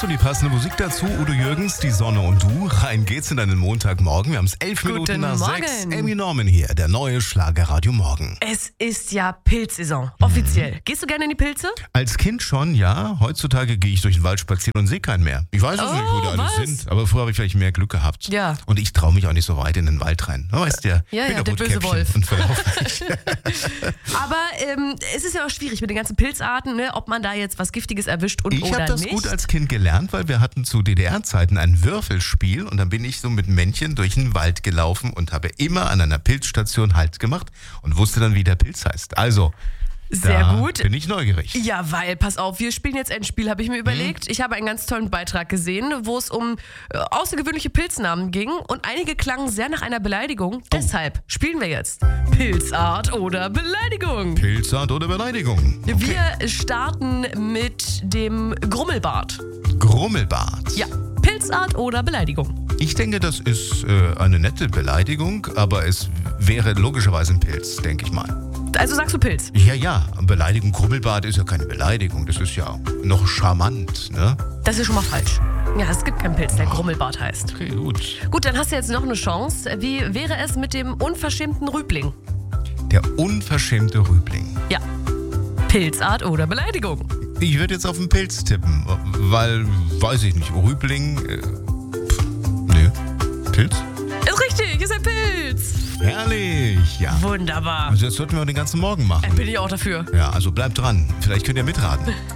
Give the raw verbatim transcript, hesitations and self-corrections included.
und die passende Musik dazu. Udo Jürgens, Die Sonne und du. Rein geht's in deinen Montagmorgen. Wir haben es elf Guten Minuten nach Morgen. sechs. Amy Norman hier, der neue Schlagerradio Morgen. Es ist ja Pilzsaison, offiziell. Gehst du gerne in die Pilze? Als Kind schon, ja. Heutzutage gehe ich durch den Wald spazieren und sehe keinen mehr. Ich weiß es Oh, nicht, wo die alle was? sind. Aber früher habe ich vielleicht mehr Glück gehabt. Ja. Und ich traue mich auch nicht so weit in den Wald rein. Du weißt ja, Ja, bin ja, der böse Rotkäppchen Wolf. Und verlauf mich. Aber ähm, es ist ja auch schwierig mit den ganzen Pilzarten, ne? Ob man da jetzt was Giftiges erwischt und Ich oder habe das nicht. gut als Kind gelernt, weil wir hatten zu D D R-Zeiten ein Würfelspiel und dann bin ich so mit Männchen durch den Wald gelaufen und habe immer an einer Pilzstation Halt gemacht und wusste dann, wie der Pilz heißt. Also, Sehr da gut. bin ich neugierig. Ja, weil, pass auf, wir spielen jetzt ein Spiel, habe ich mir überlegt. Ich habe einen ganz tollen Beitrag gesehen, wo es um äh, außergewöhnliche Pilznamen ging und einige klangen sehr nach einer Beleidigung. Deshalb spielen wir jetzt Pilzart oder Beleidigung. Pilzart oder Beleidigung? Okay. Wir starten mit dem Grummelbart. Grummelbart. Ja, Pilzart oder Beleidigung. Ich denke, das ist äh, eine nette Beleidigung, aber es wäre logischerweise ein Pilz, denke ich mal. Also sagst du Pilz? Ja, ja, Beleidigung, Grummelbart ist ja keine Beleidigung, das ist ja noch charmant, ne? Das ist schon mal falsch. Ja, es gibt keinen Pilz, der Grummelbart heißt. Okay, gut. Gut, dann hast du jetzt noch eine Chance. Wie wäre es mit dem unverschämten Rübling? Der unverschämte Rübling. Ja, Pilzart oder Beleidigung. Ich würde jetzt auf den Pilz tippen, weil, weiß ich nicht, Rübling, äh, pff, nö, Pilz? Ist richtig, ist ein Pilz. Herrlich, ja. Wunderbar. Also das sollten wir auch den ganzen Morgen machen. Bin ich auch dafür. Ja, also bleibt dran, vielleicht könnt ihr mitraten.